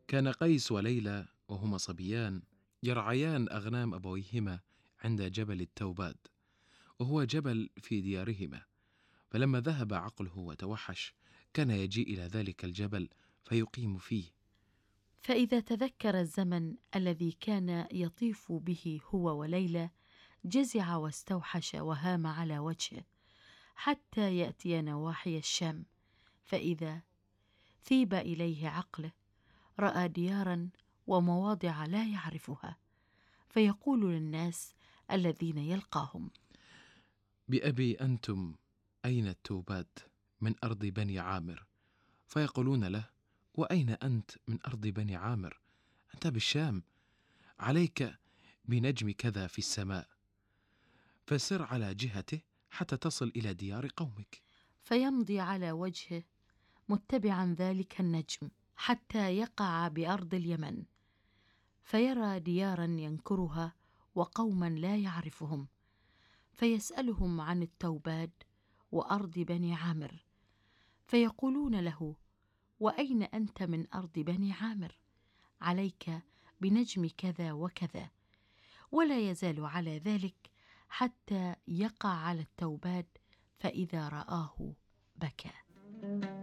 كان قيس وليلى وهما صبيان يرعيان أغنام أبويهما عند جبل التوباد، وهو جبل في ديارهما. فلما ذهب عقله وتوحش كان يجيء إلى ذلك الجبل فيقيم فيه. فإذا تذكر الزمن الذي كان يطيف به هو وليلى جزع واستوحش وهام على وجهه حتى يأتي نواحي الشام، فإذا ثيب إليه عقله رأى ديارا ومواضع لا يعرفها، فيقول للناس الذين يلقاهم: بأبي أنتم أين التوباد من أرض بني عامر؟ فيقولون له: وأين أنت من أرض بني عامر؟ أنت بالشام، عليك بنجم كذا في السماء، فسر على جهته حتى تصل إلى ديار قومك. فيمضي على وجهه متبعا ذلك النجم حتى يقع بأرض اليمن، فيرى ديارا ينكرها وقوما لا يعرفهم، فيسألهم عن التوباد وأرض بني عامر، فيقولون له: وأين أنت من أرض بني عامر؟ عليك بنجم كذا وكذا. ولا يزال على ذلك حتى يقع على التوباد، فإذا رآه بكى.